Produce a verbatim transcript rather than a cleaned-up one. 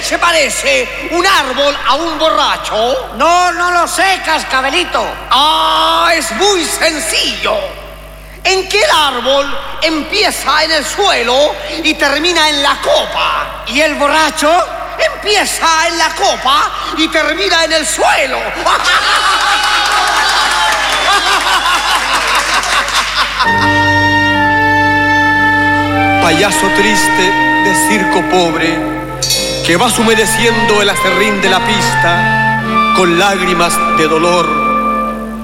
qué se parece un árbol a un borracho? No, no lo sé, Cascabelito. Ah, es muy sencillo. En que el árbol empieza en el suelo y termina en la copa. ¿Y el borracho? Empieza en la copa y termina en el suelo. Payaso triste de circo pobre, que vas humedeciendo el acerrín de la pista con lágrimas de dolor